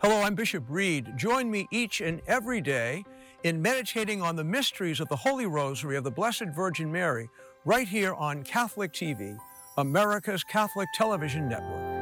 Hello, I'm Bishop Reed. Join me each and every day in meditating on the mysteries of the Holy Rosary of the Blessed Virgin Mary right here on Catholic TV, America's Catholic Television Network.